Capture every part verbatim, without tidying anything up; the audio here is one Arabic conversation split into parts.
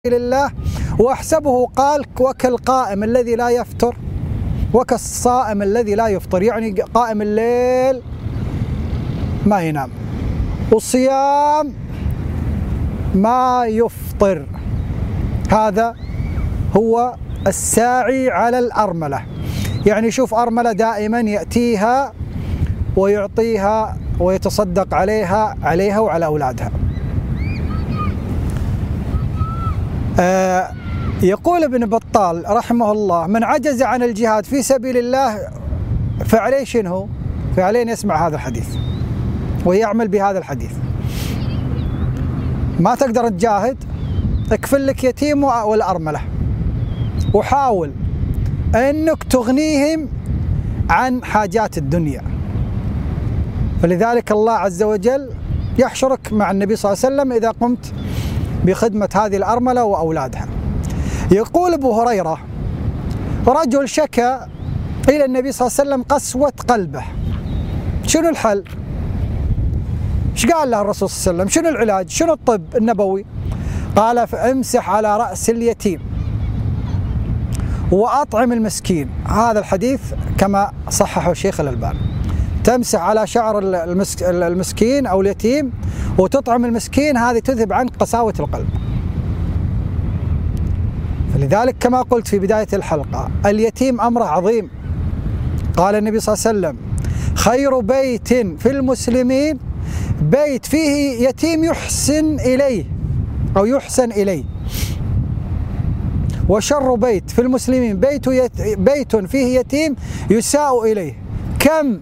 لله واحسبه قال وكالقائم الذي لا يفطر وكالصائم الذي لا يفطر، يعني قائم الليل ما ينام والصيام ما يفطر. هذا هو الساعي على الأرملة، يعني شوف أرملة دائما يأتيها ويعطيها ويتصدق عليها عليها وعلى أولادها. آه يقول ابن بطال رحمه الله: من عجز عن الجهاد في سبيل الله فعليه شنو؟ فعليه أن يسمع هذا الحديث ويعمل بهذا الحديث. ما تقدر تجاهد، اكفل لك يتيم والأرملة وحاول أنك تغنيهم عن حاجات الدنيا. فلذلك الله عز وجل يحشرك مع النبي صلى الله عليه وسلم إذا قمت بخدمة هذه الأرملة وأولادها. يقول أبو هريرة: رجل شكى إلى النبي صلى الله عليه وسلم قسوة قلبه، شنو الحل؟ ايش قال له الرسول صلى الله عليه وسلم؟ شنو العلاج؟ شنو الطب النبوي؟ قال: فامسح على رأس اليتيم وأطعم المسكين. هذا الحديث كما صححه الشيخ الألباني، تمسح على شعر المسكين أو اليتيم وتطعم المسكين، هذه تذهب عنك قساوة القلب. فلذلك كما قلت في بداية الحلقة، اليتيم أمره عظيم. قال النبي صلى الله عليه وسلم: خير بيت في المسلمين بيت فيه يتيم يحسن إليه أو يحسن إليه، وشر بيت في المسلمين بيت, يت... بيت فيه يتيم يساء إليه. كم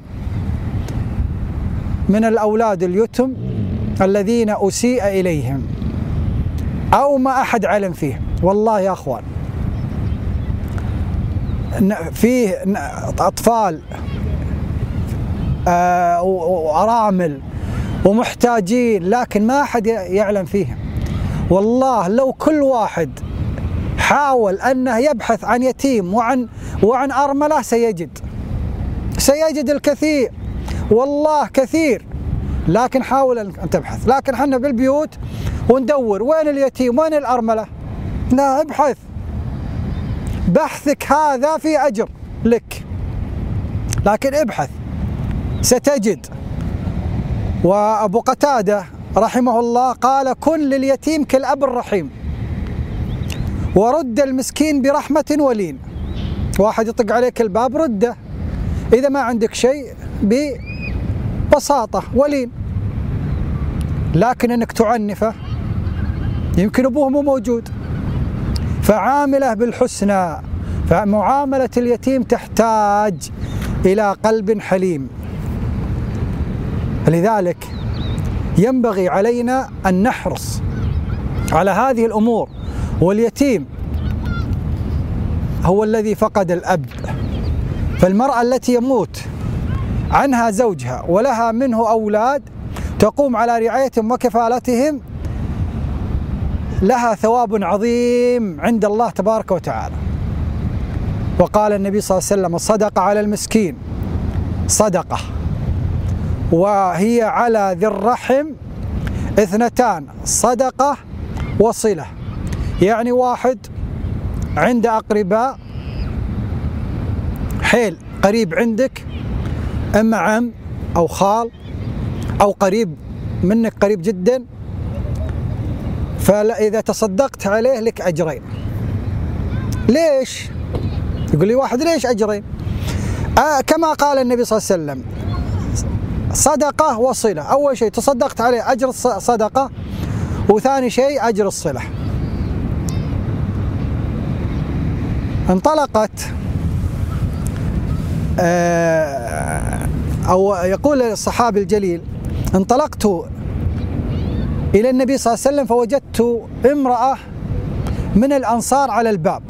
من الأولاد اليتم الذين أسيء إليهم أو ما أحد علم فيه. والله يا أخوان فيه أطفال وأرامل ومحتاجين لكن ما أحد يعلم فيهم. والله لو كل واحد حاول أنه يبحث عن يتيم وعن وعن أرملة سيجد سيجد الكثير، والله كثير. لكن حاول أن تبحث. لكن حنا بالبيوت وندور وين اليتيم وين الأرملة. لا، ابحث، بحثك هذا في أجر لك، لكن ابحث ستجد. وأبو قتادة رحمه الله قال: كن لليتيم كالأب الرحيم ورد المسكين برحمة ولين. واحد يطق عليك الباب رده، إذا ما عندك شيء ببساطة ولين. لكن أنك تعنفه يمكن أبوه مو موجود، فعامله بالحسنى. فمعاملة اليتيم تحتاج إلى قلب حليم. لذلك ينبغي علينا أن نحرص على هذه الأمور. واليتيم هو الذي فقد الأب، فالمرأة التي يموت عنها زوجها ولها منه أولاد تقوم على رعايتهم وكفالتهم لها ثواب عظيم عند الله تبارك وتعالى. وقال النبي صلى الله عليه وسلم: الصدقة على المسكين صدقة، وهي على ذي الرحم اثنتان، صدقة وصلة. يعني واحد عند أقرباء حيل قريب عندك، إما عم أو خال أو قريب منك قريب جدا، فإذا تصدقت عليه لك أجرين. ليش؟ يقول لي واحد: ليش أجرين؟ آه كما قال النبي صلى الله عليه وسلم: صدقة وصلة. أول شيء تصدقت عليه أجر الصدقة، وثاني شيء أجر الصلة. انطلقت أو يقول الصحابي الجليل: انطلقت إلى النبي صلى الله عليه وسلم فوجدت امرأة من الأنصار على الباب،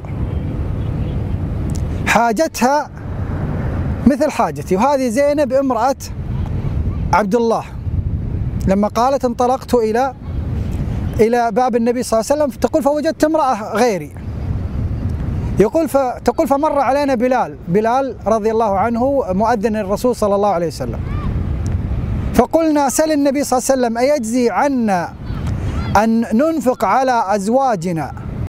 حاجتها مثل حاجتي، وهذه زينب امرأة عبد الله. لما قالت انطلقت إلى إلى باب النبي صلى الله عليه وسلم تقول فوجدت امرأة غيري. يقول فتقول فمر علينا بلال بلال رضي الله عنه مؤذن الرسول صلى الله عليه وسلم، فقلنا: سل النبي صلى الله عليه وسلم أيجزي عنا أن ننفق على أزواجنا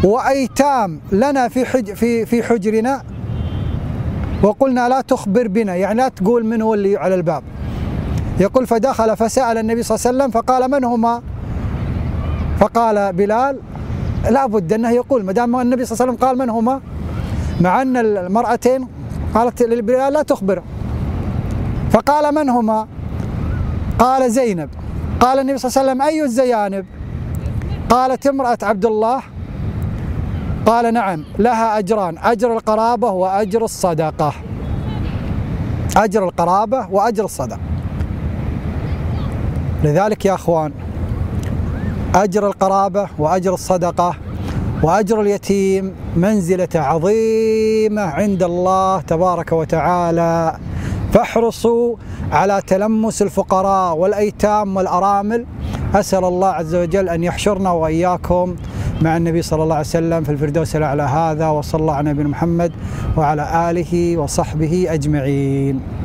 وأيتام لنا في حج في في حجرنا، وقلنا لا تخبر بنا، يعني لا تقول من هو اللي على الباب. يقول فدخل فسأل النبي صلى الله عليه وسلم فقال من هما؟ فقال بلال لا بد أنه يقول ما دام النبي صلى الله عليه وسلم قال من هما، مع أن المرأتين قالت لبلال لا تخبر، فقال من هما؟ قال زينب. قال النبي صلى الله عليه وسلم أي الزيانب؟ قالت امرأة عبد الله. قال نعم لها أجران، أجر القرابة وأجر الصدقة. أجر القرابة وأجر الصدقة. لذلك يا أخوان أجر القرابة وأجر الصدقة وأجر اليتيم منزلة عظيمة عند الله تبارك وتعالى، فاحرصوا على تلمس الفقراء والأيتام والأرامل. أسأل الله عز وجل أن يحشرنا وإياكم مع النبي صلى الله عليه وسلم في الفردوس الأعلى. هذا وصلى الله على نبينا محمد وعلى آله وصحبه أجمعين.